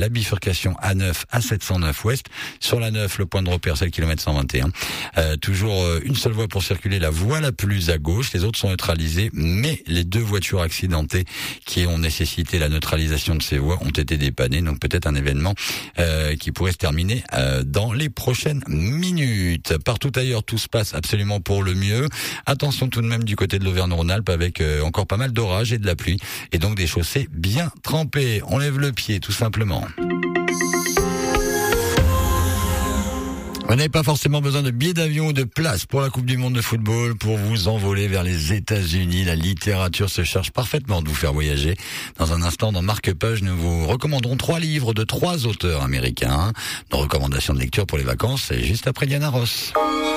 la bifurcation A9 à 709 ouest. Sur la 9, le point de repère, c'est le kilomètre 121. Toujours une seule voie pour circuler, la voie la plus à gauche. Les autres sont neutralisées, mais les 2 voitures accidentées qui ont nécessité la neutralisation de ces voies ont été dépannées. Donc peut-être un événement qui pourrait se terminer dans les prochaines minutes. Partout ailleurs, tout se passe absolument pour le mieux. Attention tout de même du côté de l'Auvergne-Rhône-Alpes avec encore pas mal d'orages et de la pluie et donc des chaussées bien trempées. On lève le pied tout simplement. Vous n'avez pas forcément besoin de billets d'avion ou de place pour la Coupe du Monde de football pour vous envoler vers les États-Unis. La littérature se charge parfaitement de vous faire voyager. Dans un instant, dans Marque Page, nous vous recommanderons 3 livres de 3 auteurs américains. Nos recommandations de lecture pour les vacances, c'est juste après Diana Ross.